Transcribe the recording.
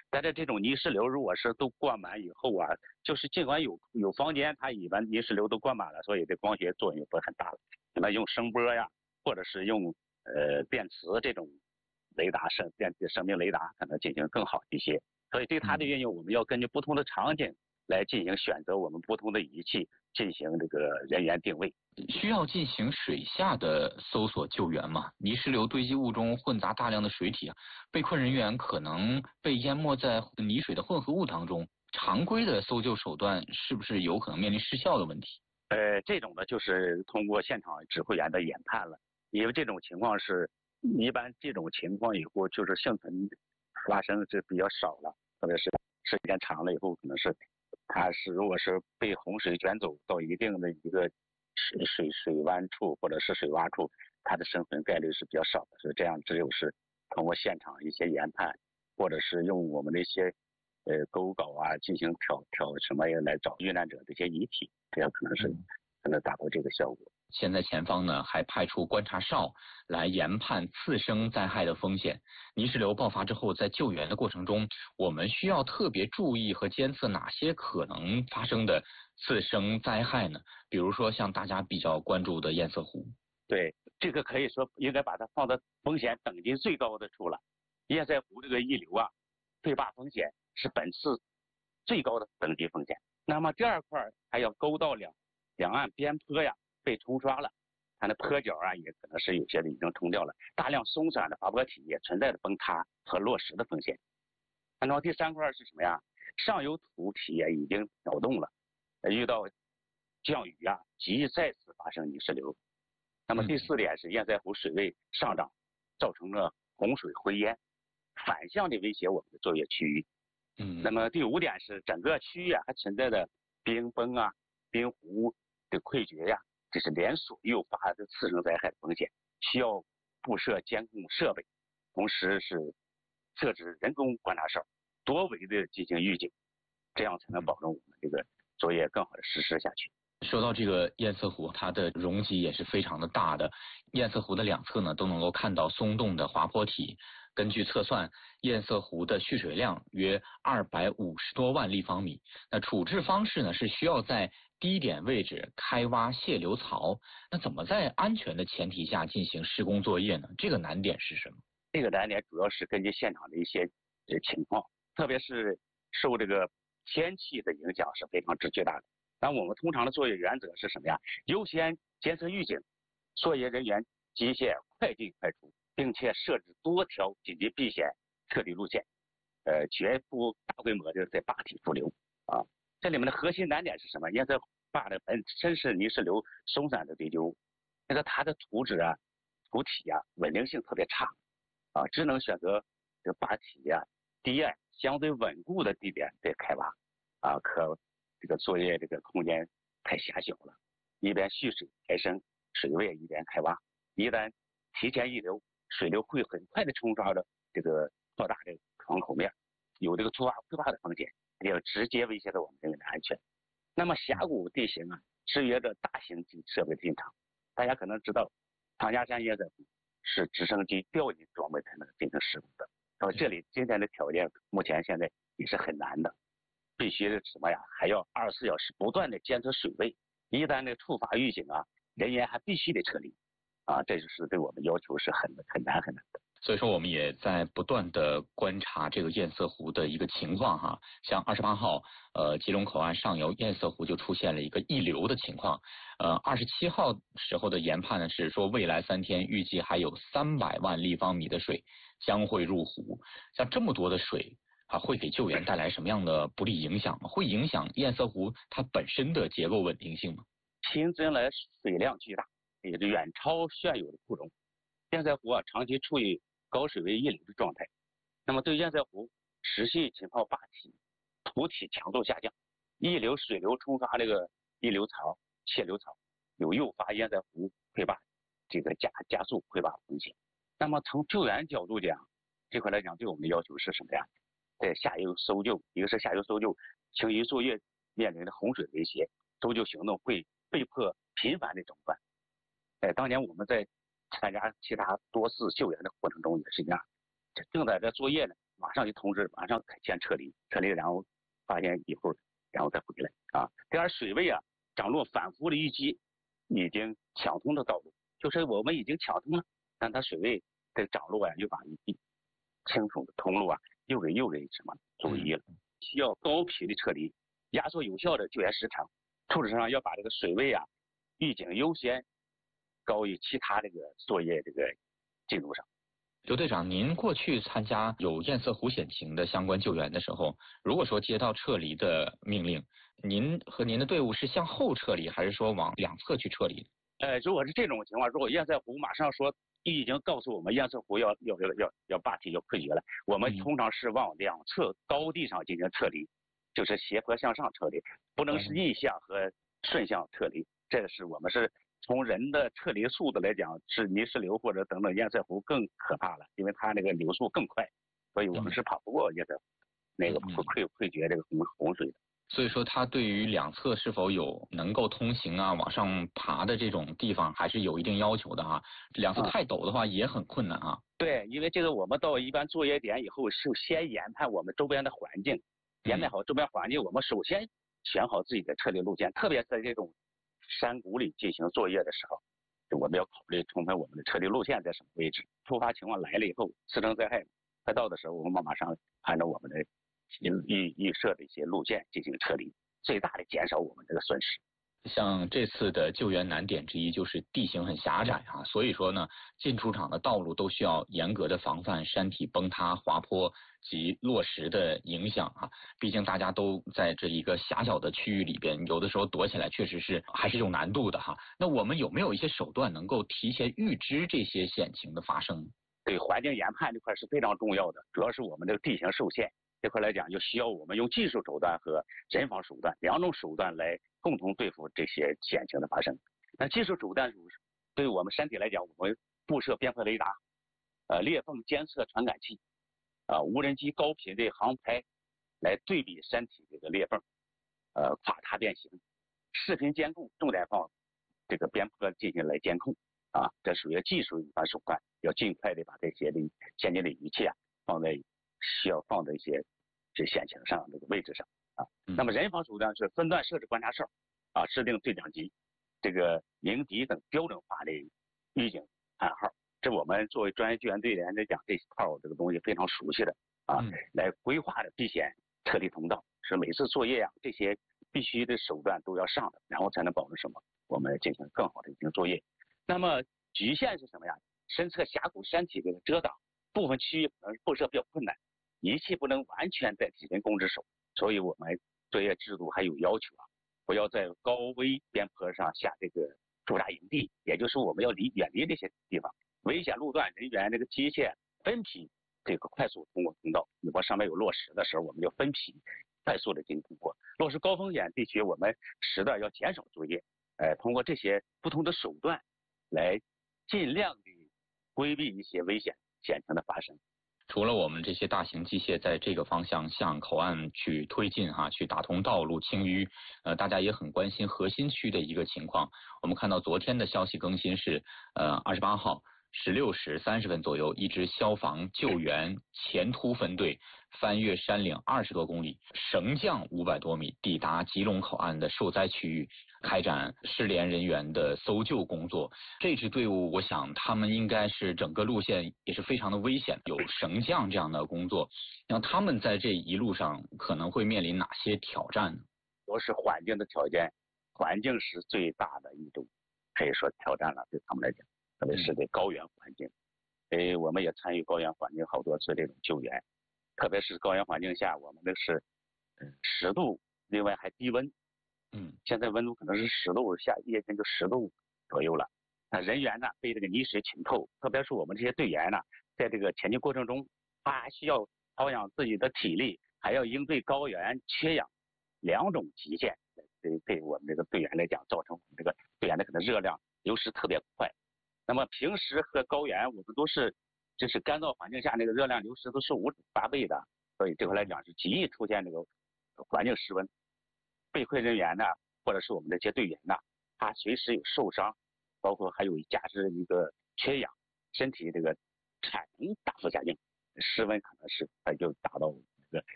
但是这种泥石流如果是都灌满以后啊，就是尽管有房间，它一般泥石流都灌满了，所以对光学作用不是很大了。那用声波呀，或者是用电磁这种雷达生命雷达可能进行更好一些。所以对它的运用，我们要根据不同的场景来进行选择我们不同的仪器进行这个人员定位。 需要进行水下的搜索救援吗？泥石流堆积物中混杂大量的水体，被困人员可能被淹没在泥水的混合物当中，常规的搜救手段是不是有可能面临失效的问题？ 这种呢就是通过现场指挥员的研判了，因为这种情况是一般这种情况以后就是幸存发生是比较少了，特别是时间长了以后，可能是它是如果是被洪水卷走到一定的一个水湾处或者是水洼处，它的生存概率是比较少的，所以这样只有是通过现场一些研判，或者是用我们的一些勾稿啊进行挑什么来找遇难者这些遗体，这样可能达到这个效果。 现在前方呢还派出观察哨来研判次生灾害的风险。泥石流爆发之后，在救援的过程中，我们需要特别注意和监测哪些可能发生的次生灾害呢？比如说像大家比较关注的堰塞湖。 对，这个可以说应该把它放到风险等级最高的处了。堰塞湖这个溢流啊，溃坝风险是本次最高的等级风险。那么第二块还要沟道两岸边坡呀被冲刷了，它的坡角啊也可能是有些的已经冲掉了，大量松散的滑坡体也存在着崩塌和落石的风险。然后第三块是什么呀？上游土体也已经扰动了，遇到降雨啊，极易再次发生泥石流。那么第四点是堰塞湖水位上涨，造成了洪水灰淹，反向的威胁我们的作业区域。那么第五点是整个区域还存在的冰崩啊、冰湖的溃决呀，这是连锁诱发的次生灾害的风险，需要布设监控设备，同时是设置人工观察哨，多维的进行预警，这样才能保证我们这个作业更好的实施下去。 说到这个堰塞湖，它的容积也是非常的大的。堰塞湖的两侧呢都能够看到松动的滑坡体。根据测算，堰塞湖的蓄水量约250多万立方米。那处置方式呢是需要在低点位置开挖泄流槽。那怎么在安全的前提下进行施工作业呢？这个难点是什么？ 这个难点主要是根据现场的一些情况，特别是受这个天气的影响是非常之巨大的。那我们通常的作业原则是什么呀？优先监测预警，作业人员机械快进快出，并且设置多条紧急避险撤离路线，绝不大规模的在坝体复流啊。这里面的核心难点是什么？堰塞坝的本身是泥石流松散的堆积物，那个它的土质啊、土体啊稳定性特别差啊，只能选择这个坝体啊低岸相对稳固的地点在开挖啊，这个作业这个空间太狭小了，一边蓄水抬升水位，一边开挖，一旦提前溢流，水流会很快的冲刷着这个扩大的窗口面，有这个突发溃坝的风险，也要直接威胁到我们人员的安全。那么峡谷地形啊，制约着大型机设备的进场。大家可能知道，唐家山堰塞湖是直升机吊引装备才能进行施工的，这里今天的条件目前现在也是很难的。必须的什么呀？还要24小时不断的监测水位，一旦这触发预警啊，人员还必须得撤离啊，这就是对我们要求是很难的。 所以说我们也在不断的观察这个堰塞湖的一个情况哈，像28号吉隆口岸上游堰塞湖就出现了一个溢流的情况，27号时候的研判呢是说未来3天预计还有300万立方米的水将会入湖，像这么多的水会给救援带来什么样的不利影响吗？会影响堰塞湖它本身的结构稳定性吗？ 新增来水量巨大，也就远超现有的库容。堰塞湖长期处于高水位溢流的状态，那么对堰塞湖持续浸泡坝体土体强度下降，溢流水流冲刷这个溢流槽、泄流槽，有诱发堰塞湖溃坝这个加速溃坝风险。那么从救援角度讲，这块来讲，对我们的要求是什么呀？在下游搜救，一个是下游搜救，清淤作业面临的洪水威胁，搜救行动会被迫频繁的中断。当年我们在参加其他多次救援的过程中也是一样，正在这作业呢， 马上就通知，马上先撤离，然后发现以后，然后再回来啊。第二，水位啊，涨落反复的预计已经抢通的道路，就是我们已经抢通了，但它水位的涨落啊，又把一清楚的通路啊，又给什么阻遗了，需要高频的撤离，压缩有效的救援时长。处置上要把这个水位啊，预警优先高于其他这个作业这个进度上。 刘队长，您过去参加有堰塞湖险情的相关救援的时候，如果说接到撤离的命令，您和您的队伍是向后撤离，还是说往两侧去撤离？ 如果是这种情况，如果堰塞湖马上说已经告诉我们堰塞湖要坝体要溃决了，我们通常是往两侧高地上进行撤离，就是斜坡向上撤离，不能是逆向和顺向撤离。这个是我们是从人的撤离速度来讲，是泥石流或者等等堰塞湖更可怕了，因为它那个流速更快，所以我们是跑不过堰塞湖那个溃决这个洪水的。 所以说，它对于两侧是否有能够通行啊、往上爬的这种地方，还是有一定要求的啊。两侧太陡的话也很困难啊。 对，因为这个我们到一般作业点以后，是先研判我们周边的环境，研判好周边环境，我们首先选好自己的撤离路线，特别在这种山谷里进行作业的时候，我们要考虑充分我们的撤离路线在什么位置。突发情况来了以后，次生灾害快到的时候，我们马上按照我们的预设的一些路线进行撤离，最大的减少我们这个损失。 像这次的救援难点之一就是地形很狭窄啊，所以说呢，进出场的道路都需要严格的防范山体崩塌、滑坡及落石的影响啊。毕竟大家都在这一个狭小的区域里边，有的时候躲起来确实是还是有难度的哈。那我们有没有一些手段能够提前预知这些险情的发生？ 对环境研判这块是非常重要的，主要是我们这个地形受限这块来讲，就需要我们用技术手段和人防手段两种手段来共同对付这些险情的发生。那技术手段对于我们山体来讲，我们布设边坡雷达、裂缝监测传感器、无人机高频的航拍来对比山体这个裂缝、垮塌变形，视频监控重点放这个边坡进行来监控啊，这属于技术隐患手段，要尽快的把这些的先进的仪器啊放在需要放在一些这险情上这个位置上啊。那么人防手段是分段设置观察哨啊，制定对讲机、这个鸣笛等标准化的预警暗号。这我们作为专业救援队员来讲，这套这个东西非常熟悉的啊，来规划的避险撤离通道，是每次作业啊这些必须的手段都要上的，然后才能保证什么？我们进行更好的进行作业。那么局限是什么呀？深测峡谷山体这个遮挡，部分区域可能布设比较困难，仪器不能完全代替人工之手，所以我们作业制度还有要求啊，不要在高危边坡上下这个驻扎营地，也就是我们要远离这些地方，危险路段人员这个机械分批这个快速通过通道。如果上面有落石的时候，我们就分批快速的进行通过。落实高风险地区，我们时段要减少作业，通过这些不同的手段来尽量的规避一些危险险情的发生。 除了我们这些大型机械在这个方向向口岸去推进去打通道路清淤，大家也很关心核心区的一个情况。我们看到昨天的消息更新是，28号16时30分左右，一支消防救援前突分队翻越山岭20多公里，绳降500多米，抵达吉隆口岸的受灾区域，开展失联人员的搜救工作。这支队伍，我想他们应该是整个路线也是非常的危险，有绳降这样的工作。那他们在这一路上可能会面临哪些挑战呢？ 都是环境的条件，环境是最大的一种可以说挑战了，对他们来讲，特别是对高原环境。我们也参与高原环境好多次这种救援，特别是高原环境下，我们的是10度，另外还低温。现在温度可能是10度，夜间就10度左右了。那人员呢被这个泥水浸透，特别是我们这些队员呢，在这个前进过程中，他还需要保养自己的体力，还要应对高原缺氧两种极限，对我们这个队员来讲，造成我们这个队员的可能热量流失特别快。那么平时和高原我们都是就是干燥环境下那个热量流失都是5、8倍的，所以这块来讲是极易出现这个环境失温。被困人员呢，或者是我们这些队员呢，他随时有受伤，包括还有加之一个缺氧，身体这个产能大幅下降， 室温可能是它就达到